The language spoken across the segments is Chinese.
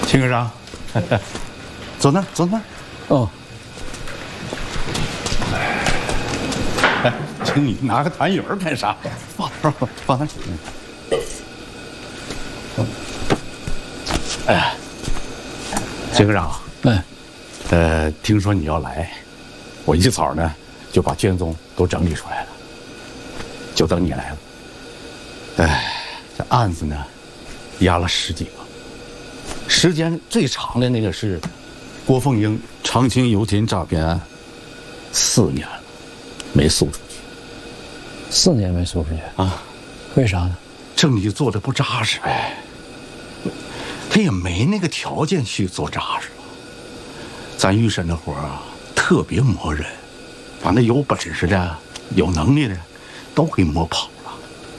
秦科长，坐那儿，坐那儿。 哦。 哎，请你拿个痰盂儿干啥？放那儿。哎，秦科长，听说你要来，我一早呢就把卷宗都整理出来了，就等你来了。这案子呢压了10几个，时间最长的那个是郭凤英长青油田诈骗案，4年了，没诉出去。 4年没诉出去啊？ 为啥呢？ 证据做的不扎实呗。他也没那个条件去做扎实了。咱预审的活啊，特别磨人，把那有本事的、有能力的都给磨跑了。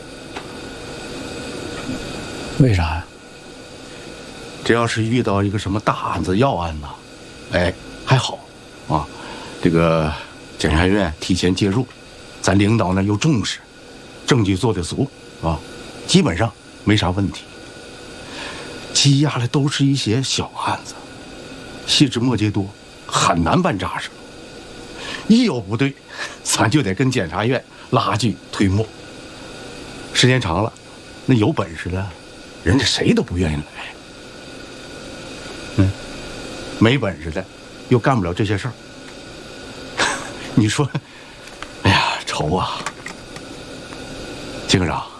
为啥呀？ 这要是遇到一个什么大案子、要案呢，还好啊。这个检察院提前介入，咱领导呢又重视，证据做得足啊，基本上没啥问题。积压的都是一些小案子，细枝末节多，很难办扎实。一有不对，咱就得跟检察院拉锯推磨。时间长了，那有本事的，人家谁都不愿意来。没本事的，又干不了这些事儿。你说，哎呀，愁啊！金科长。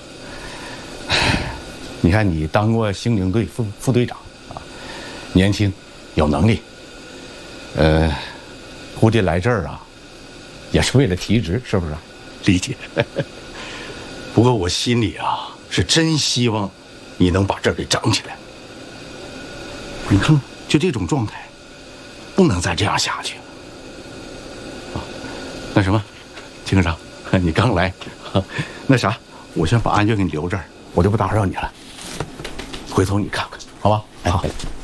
你看，你当过刑警队副队长啊，年轻，有能力。估计来这儿啊，也是为了提职，是不是？理解。不过我心里啊，是真希望你能把这儿给整起来。你看，就这种状态，不能再这样下去了。啊，那什么，金科长，你刚来，那啥，我先把案卷给你留这儿，我就不打扰你了。回头你看看，好吧？好。